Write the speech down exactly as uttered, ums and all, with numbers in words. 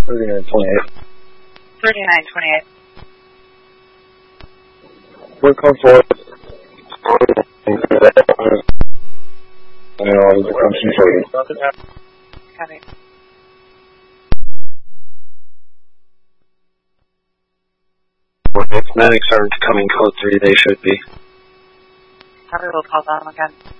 thirty-nine twenty-eight. thirty-nine twenty-eight. We're code four. I know, the concentrating. Copy. If medics aren't coming code three, they should be. Probably will call them again.